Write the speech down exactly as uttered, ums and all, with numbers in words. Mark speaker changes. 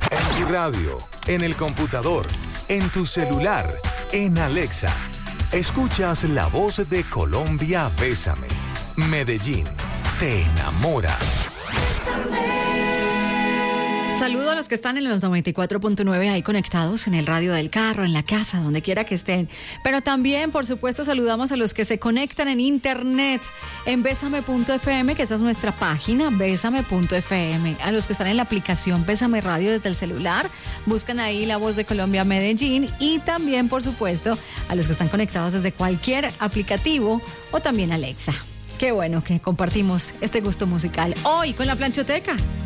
Speaker 1: En tu radio, en el computador, en tu celular, en Alexa. Escuchas la voz de Colombia, Bésame. Medellín, te enamora.
Speaker 2: Saludo a los que están en los noventa y cuatro punto nueve ahí conectados en el radio del carro, en la casa, donde quiera que estén. Pero también, por supuesto, saludamos a los que se conectan en internet en bésame punto efe eme, que esa es nuestra página, bésame punto efe eme. A los que están en la aplicación Bésame Radio desde el celular, buscan ahí La Voz de Colombia Medellín. Y también, por supuesto, a los que están conectados desde cualquier aplicativo o también Alexa. Qué bueno que compartimos este gusto musical hoy con la Planchoteca.